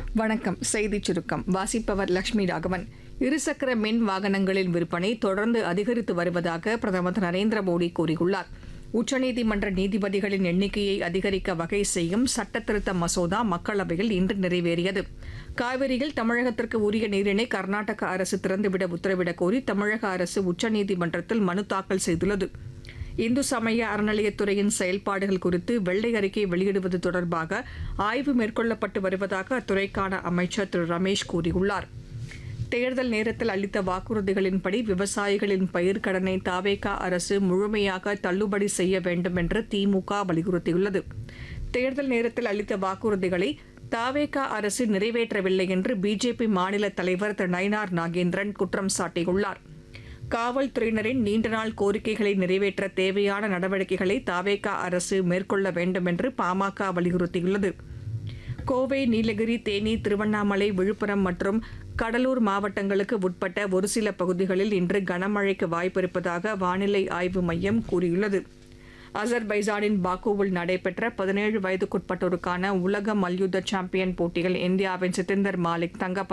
வணக்கம். செய்திச் சுருக்கம் வாசிப்பவர் லட்சுமி ராகவன். இருசக்கர மின் வாகனங்களின் விற்பனை தொடர்ந்து அதிகரித்து வருவதாக பிரதமர் திரு நரேந்திர மோடி கூறியுள்ளார். உச்சநீதிமன்ற நீதிபதிகளின் எண்ணிக்கையை அதிகரிக்க வகை செய்யும் சட்டத்திருத்த மசோதா மக்களவையில் இன்று நிறைவேறியது. காவிரியில் தமிழகத்திற்கு உரிய நீரினை கர்நாடக அரசு திறந்துவிட உத்தரவிடக் கோரி தமிழக அரசு உச்சநீதிமன்றத்தில் மனு தாக்கல் செய்துள்ளது. இந்து சமய அறநிலையத்துறையின் செயல்பாடுகள் குறித்து வெள்ளை அறிக்கை வெளியிடுவது தொடர்பாக ஆய்வு மேற்கொள்ளப்பட்டு வருவதாக அத்துறைக்கான அமைச்சர் திரு ரமேஷ் கூறியுள்ளார். தேர்தல் நேரத்தில் அளித்த வாக்குறுதிகளின்படி விவசாயிகளின் பயிர்க்கடனை தவேகா அரசு முழுமையாக தள்ளுபடி செய்ய வேண்டும் என்று திமுக வலியுறுத்தியுள்ளது. தேர்தல் நேரத்தில் அளித்த வாக்குறுதிகளை தவேகா அரசு நிறைவேற்றவில்லை என்று பிஜேபி மாநில தலைவர் திரு நயினார் நாகேந்திரன் குற்றம் சாட்டியுள்ளார். காவல்துறையினரின் நீண்டநாள் கோரிக்கைகளை நிறைவேற்ற தேவையான நடவடிக்கைகளை தவேகா அரசு மேற்கொள்ள வேண்டும் என்று பாமக வலியுறுத்தியுள்ளது. கோவை, நீலகிரி, தேனி, திருவண்ணாமலை, விழுப்புரம் மற்றும் கடலூர் மாவட்டங்களுக்கு உட்பட்ட ஒரு சில பகுதிகளில் இன்று கனமழைக்கு வாய்ப்பிருப்பதாக வானிலை ஆய்வு மையம் கூறியுள்ளது. அசர்பைஜானின் பாக்குவில் நடைபெற்ற 17 வயதுக்குட்பட்டோருக்கான உலக மல்யுத்த சாம்பியன் போட்டியில் இந்தியாவின் சித்தேந்தர் மாலிக் தங்கப்